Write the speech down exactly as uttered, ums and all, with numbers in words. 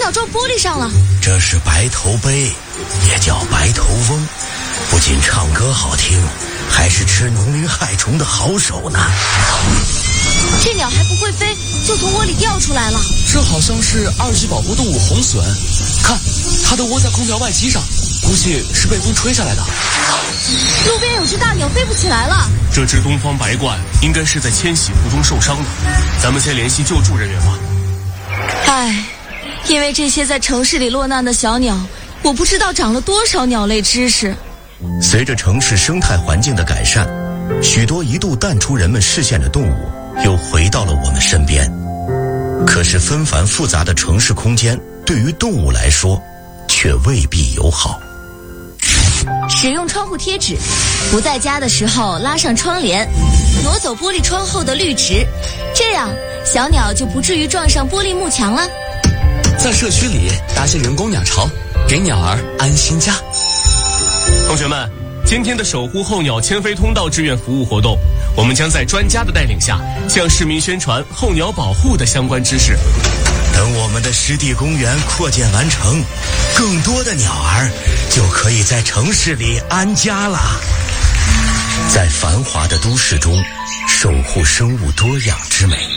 鸟撞玻璃上了。 这是白头鹎，也叫白头翁，不仅唱歌好听，还是吃农林害虫的好手呢。 这鸟还不会飞，就从窝里掉出来了。 这好像是二级保护动物红隼，看，它都窝在空调外机上，估计是被风吹下来的。 路边有只大鸟飞不起来了。 这只东方白鹳应该是在迁徙途中受伤了，咱们先联系救助人员吧。 唉，因为这些在城市里落难的小鸟，我不知道长了多少鸟类知识。 随着城市生态环境的改善，许多一度淡出人们视线的动物又回到了我们身边。可是纷繁复杂的城市空间对于动物来说却未必友好。 使用窗户贴纸，不在家的时候拉上窗帘，挪走玻璃窗后的绿植，这样小鸟就不至于撞上玻璃幕墙了。 在社区里搭些人工鸟巢，给鸟儿安心家。 同学们，今天的守护候鸟迁飞通道志愿服务活动，我们将在专家的带领下向市民宣传候鸟保护的相关知识。 等我们的湿地公园扩建完成，更多的鸟儿就可以在城市里安家了。在繁华的都市中，守护生物多样之美。